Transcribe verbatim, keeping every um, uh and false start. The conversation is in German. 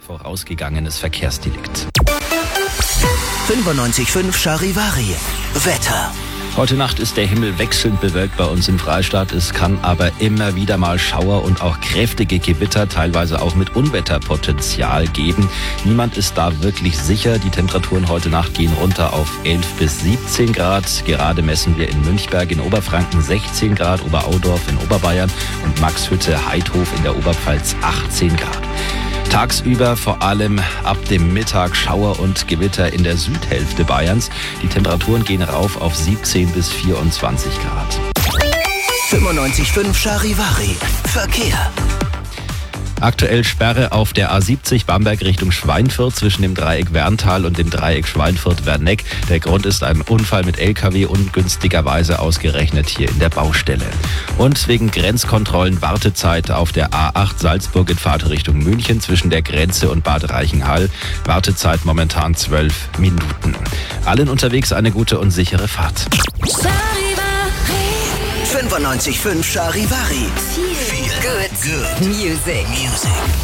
vorausgegangenes Verkehrsdelikt. fünfundneunzig Komma fünf Charivari. Wetter. Heute Nacht ist der Himmel wechselnd bewölkt bei uns im Freistaat. Es kann aber immer wieder mal Schauer und auch kräftige Gewitter, teilweise auch mit Unwetterpotenzial geben. Niemand ist da wirklich sicher. Die Temperaturen heute Nacht gehen runter auf elf bis siebzehn Grad. Gerade messen wir in Münchberg in Oberfranken sechzehn Grad, Oberaudorf in Oberbayern und Maxhütte-Heidhof in der Oberpfalz achtzehn Grad. Tagsüber vor allem ab dem Mittag Schauer und Gewitter in der Südhälfte Bayerns. Die Temperaturen gehen rauf auf siebzehn bis vierundzwanzig Grad. fünfundneunzig Komma fünf Charivari. Verkehr. Aktuell Sperre auf der A siebzig Bamberg Richtung Schweinfurt zwischen dem Dreieck Werntal und dem Dreieck Schweinfurt-Werneck. Der Grund ist ein Unfall mit L K W, ungünstigerweise ausgerechnet hier in der Baustelle. Und wegen Grenzkontrollen Wartezeit auf der A acht Salzburg in Fahrtrichtung München zwischen der Grenze und Bad Reichenhall. Wartezeit momentan zwölf Minuten. Allen unterwegs eine gute und sichere Fahrt. fünfundneunzig Komma fünf Charivari. Feel good. Good. Music. Music.